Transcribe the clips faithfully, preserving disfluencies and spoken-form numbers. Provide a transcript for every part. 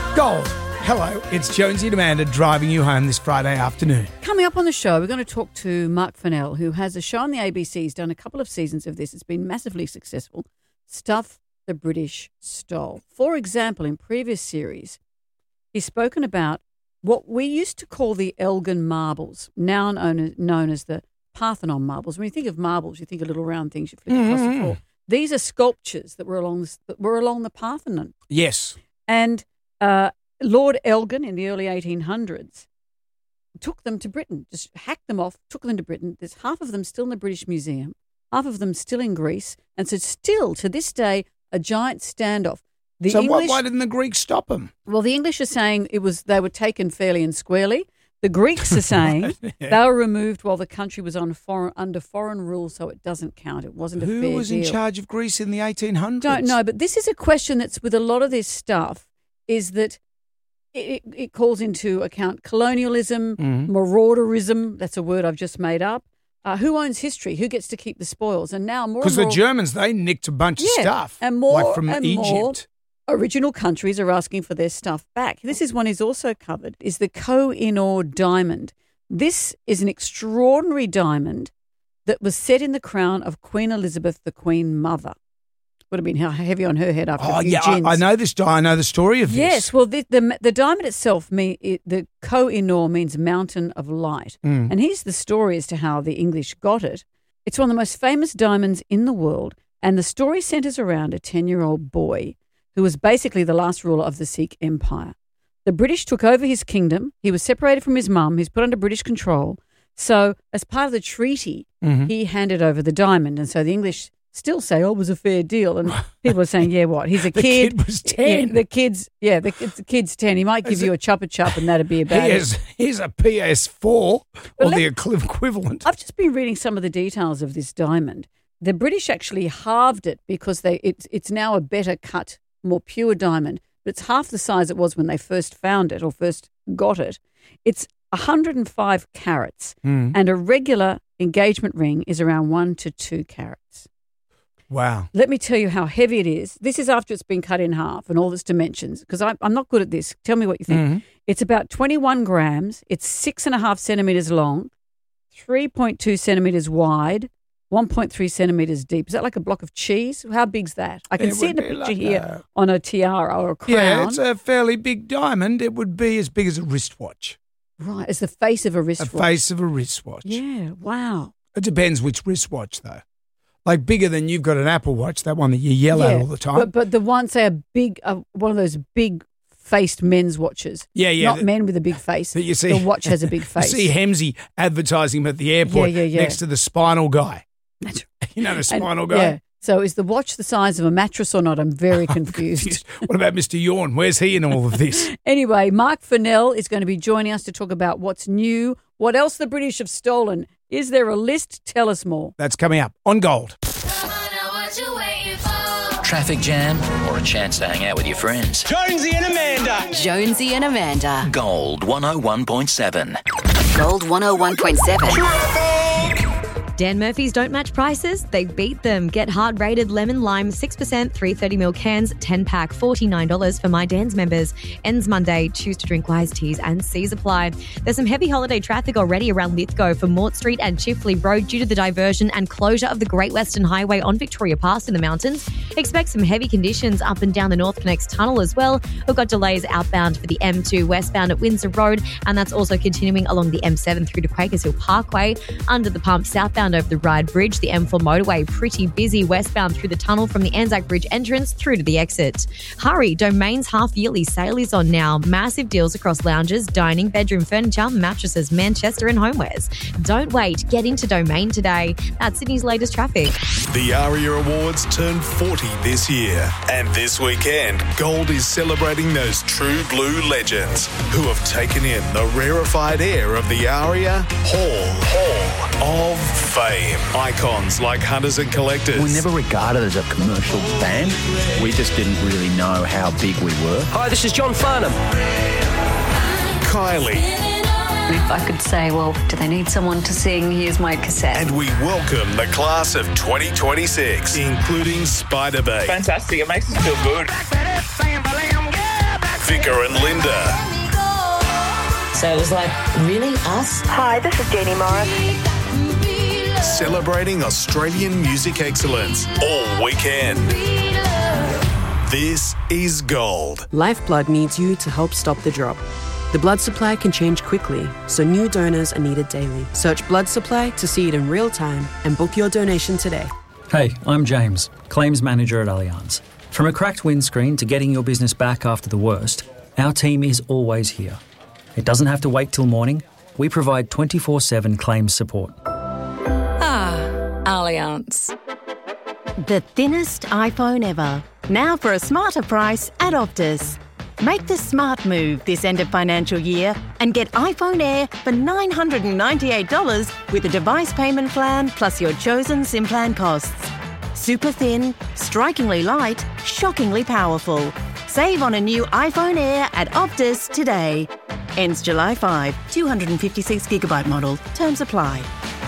Gold. Hello, it's Jonesy and Amanda driving you home this Friday afternoon. Coming up on the show, we're going to talk to Mark Fennell, who has a show on the A B C. He's done a couple of seasons of this. It's been massively successful. Stuff the British Stole. For example, in previous series, he's spoken about what we used to call the Elgin marbles, now known, known as the Parthenon marbles. When you think of marbles, you think of little round things you flick mm-hmm. across the floor. These are sculptures that were along the, that were along the Parthenon. Yes. And uh, Lord Elgin in the early eighteen hundreds took them to Britain, just hacked them off, took them to Britain. There's half of them still in the British Museum, half of them still in Greece, and so still to this day a giant standoff. The so English, why, why didn't the Greeks stop them? Well, the English are saying it was they were taken fairly and squarely. The Greeks are saying yeah. they were removed while the country was on foreign, under foreign rule, so it doesn't count. It wasn't a Who fair deal. Who was in charge of Greece in the eighteen hundreds? Don't know, but this is a question that's with a lot of this stuff, is that it, it calls into account colonialism, mm-hmm. marauderism, that's a word I've just made up. Uh, who owns history? Who gets to keep the spoils? And now more Because the Germans, they nicked a bunch yeah, of stuff, and more, like from and Egypt. More original countries are asking for their stuff back. This is one he's also covered, is the Koh-i-Noor diamond. This is an extraordinary diamond that was set in the crown of Queen Elizabeth, the Queen Mother. Would have been heavy on her head after oh, a few yeah, gins. I, I know this. I know the story of this. Yes, well, the the, the diamond itself, mean, it, the Koh-i-Noor means mountain of light. Mm. And here's the story as to how the English got it. It's one of the most famous diamonds in the world, and the story centres around a ten-year-old boy who was basically the last ruler of the Sikh Empire. The British took over his kingdom. He was separated from his mum. He's put under British control. So as part of the treaty, mm-hmm. he handed over the diamond. And so the English still say, oh, it was a fair deal. And people are saying, yeah, what? He's a the kid. The kid was ten. Yeah, the kid's, yeah, the, the kid's ten. He might give Is you it, a chuppa chup and that'd be about here's, it. Here's a P S four or let, the equivalent. I've just been reading some of the details of this diamond. The British actually halved it because they it's it's now a better cut, more pure diamond. But it's half the size it was when they first found it or first got it. It's one hundred five carats, mm. and a regular engagement ring is around one to two carats. Wow. Let me tell you how heavy it is. This is after it's been cut in half and all its dimensions, because I'm not good at this. Tell me what you think. Mm-hmm. It's about twenty-one grams. It's six and a half centimetres long, three point two centimetres wide, one point three centimetres deep. Is that like a block of cheese? How big's that? I can it see it in a picture like here a, on a tiara or a crown. Yeah, it's a fairly big diamond. It would be as big as a wristwatch. Right, it's the face of a wristwatch. The face of a wristwatch. Yeah, wow. It depends which wristwatch, though. Like bigger than you've got an Apple Watch, that one that you yell yeah, at all the time. But, but the one, say, a big, uh, one of those big faced men's watches. Yeah, yeah. Not the, men with a big face. That you see, the watch has a big face. You see Hemsey advertising him at the airport yeah, yeah, yeah. next to the spinal guy. That's right. You know the spinal and, guy? Yeah. So is the watch the size of a mattress or not? I'm very confused. confused. What about Mister Yawn? Where's he in all of this? Anyway, Mark Fennell is going to be joining us to talk about what's new, what else the British have stolen. Is there a list? Tell us more. That's coming up on Gold. Traffic jam or a chance to hang out with your friends? Jonesy and Amanda. Jonesy and Amanda. Gold one oh one point seven. Gold one oh one point seven. Dan Murphy's don't match prices, they beat them. Get hard-rated lemon lime six percent three hundred thirty milliliter cans, ten pack, forty-nine dollars for My Dan's members. Ends Monday. Choose to drink wise teas and C's apply. There's some heavy holiday traffic already around Lithgow for Mort Street and Chifley Road due to the diversion and closure of the Great Western Highway on Victoria Pass in the mountains. Expect some heavy conditions up and down the North Connects Tunnel as well. We've got delays outbound for the M two westbound at Windsor Road, and that's also continuing along the M seven through to Quakers Hill Parkway. Under the pump southbound over the Ryde Bridge, the M four motorway pretty busy westbound through the tunnel from the Anzac Bridge entrance through to the exit. Hurry, Domain's half-yearly sale is on now. Massive deals across lounges, dining, bedroom furniture, mattresses, Manchester and homewares. Don't wait, get into Domain today. That's Sydney's latest traffic. The ARIA Awards turn forty this year, and this weekend, Gold is celebrating those true blue legends who have taken in the rarefied air of the ARIA Hall, Hall of Fame. Icons like Hunters and Collectors. We never regarded as a commercial band. We just didn't really know how big we were. Hi, this is John Farnham. Kylie. If I could say, well, do they need someone to sing? Here's my cassette. And we welcome the class of twenty twenty-six, including Spider Babe. Fantastic. It makes us feel good. Vicar and Linda. So it was like, really, us? Hi, this is Jeannie Morris. Celebrating Australian music excellence all weekend. This is Gold. Lifeblood needs you to help stop the drop. The blood supply can change quickly, so new donors are needed daily. Search blood supply to see it in real time and book your donation today. Hey, I'm James, Claims Manager at Allianz. From a cracked windscreen to getting your business back after the worst, our team is always here. It doesn't have to wait till morning. We provide twenty-four seven claims support. Ah, Allianz. The thinnest iPhone ever. Now for a smarter price at Optus. Make the smart move this end of financial year and get iPhone Air for nine hundred ninety-eight dollars with a device payment plan plus your chosen SIM plan costs. Super thin, strikingly light, shockingly powerful. Save on a new iPhone Air at Optus today. Ends July fifth, two hundred fifty-six gigabyte model. Terms apply.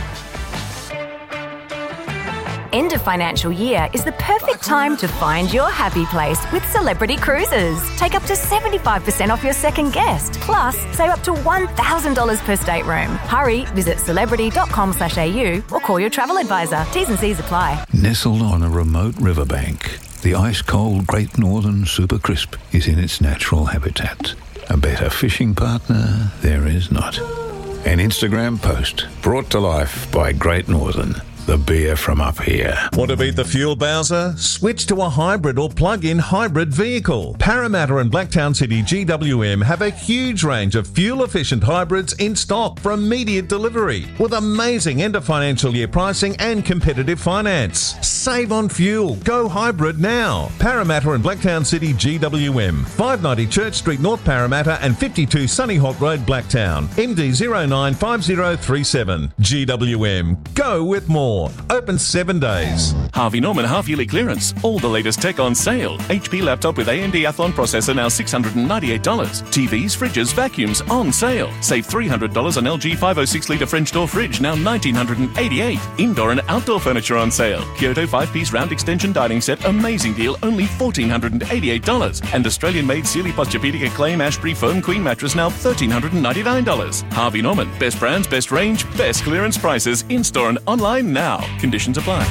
End of financial year is the perfect time to find your happy place with Celebrity Cruises. Take up to seventy-five percent off your second guest. Plus, save up to one thousand dollars per stateroom. Hurry, visit celebrity dot com slash a u or call your travel advisor. T's and C's apply. Nestled on a remote riverbank, the ice-cold Great Northern Super Crisp is in its natural habitat. A better fishing partner there is not. An Instagram post brought to life by Great Northern. The beer from up here. Want to beat the fuel bowser? Switch to a hybrid or plug-in hybrid vehicle. Parramatta and Blacktown City G W M have a huge range of fuel-efficient hybrids in stock for immediate delivery with amazing end-of-financial year pricing and competitive finance. Save on fuel. Go hybrid now. Parramatta and Blacktown City G W M. five ninety Church Street, North Parramatta and fifty-two Sunny Hawk Road, Blacktown. M D zero nine five zero three seven. G W M. Go with more. Open seven days. Harvey Norman half-yearly clearance. All the latest tech on sale. H P laptop with A M D Athlon processor now six hundred ninety-eight dollars. T Vs, fridges, vacuums on sale. Save three hundred dollars on L G five oh six litre French door fridge, now one thousand nine hundred eighty-eight dollars. Indoor and outdoor furniture on sale. Kyoto five-piece round extension dining set, amazing deal, only one thousand four hundred eighty-eight dollars. And Australian-made Sealy Posturepedic Acclaim Ashbury Foam Queen mattress, now one thousand three hundred ninety-nine dollars. Harvey Norman. Best brands, best range, best clearance prices. In-store and online now. Conditions apply.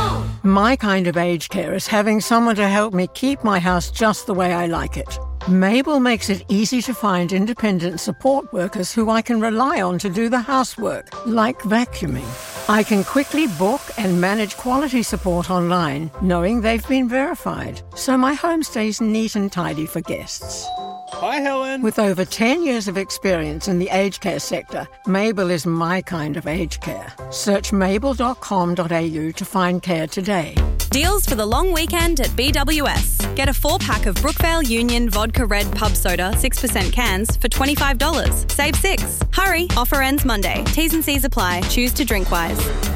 My kind of aged care is having someone to help me keep my house just the way I like it. Mabel makes it easy to find independent support workers who I can rely on to do the housework, like vacuuming. I can quickly book and manage quality support online, knowing they've been verified, so my home stays neat and tidy for guests. Hi, Helen. With over ten years of experience in the aged care sector, Mabel is my kind of aged care. Search mabel dot com dot a u to find care today. Deals for the long weekend at B W S. Get a four-pack of Brookvale Union Vodka Red Pub Soda six percent cans for twenty-five dollars. Save six. Hurry, offer ends Monday. T's and C's apply. Choose to drink wise.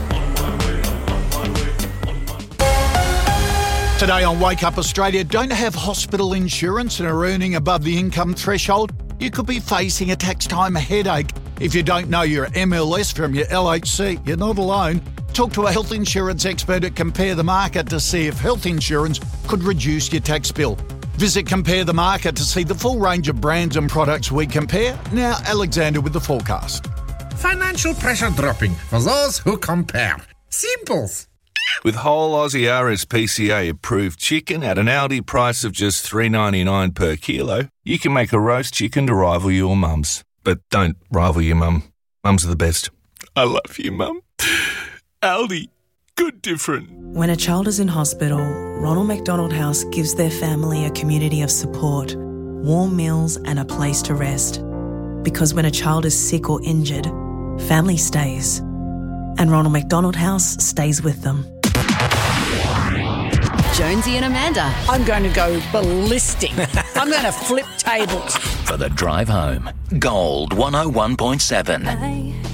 Today on Wake Up Australia, don't have hospital insurance and are earning above the income threshold? You could be facing a tax time headache. If you don't know your M L S from your L H C, you're not alone. Talk to a health insurance expert at Compare the Market to see if health insurance could reduce your tax bill. Visit Compare the Market to see the full range of brands and products we compare. Now, Alexander with the forecast. Financial pressure dropping for those who compare. Simples. With whole Aussie R S P C A approved chicken at an Aldi price of just three dollars ninety-nine per kilo, you can make a roast chicken to rival your mum's. But don't rival your mum. Mums are the best. I love you, Mum. Aldi. Good different. When a child is in hospital, Ronald McDonald House gives their family a community of support, warm meals and a place to rest. Because when a child is sick or injured, family stays. And Ronald McDonald House stays with them. Jonesy and Amanda. I'm going to go ballistic. I'm going to flip tables. For the drive home, Gold one oh one point seven.